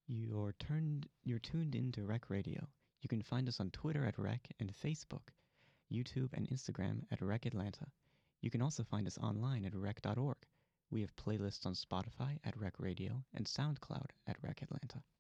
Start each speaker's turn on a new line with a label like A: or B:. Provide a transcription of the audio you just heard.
A: You're tuned into Rec Radio. You can find us on Twitter at Rec and Facebook, YouTube and Instagram at Rec Atlanta. You can also find us online at rec.org. We have playlists on Spotify at Rec Radio and SoundCloud at Rec Atlanta.